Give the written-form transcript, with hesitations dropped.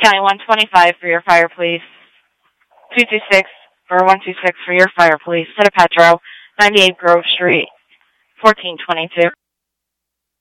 County 125 for your fire, please. 226 or 126 for your fire, please. Set a Petro, 98 Grove Street, 1422.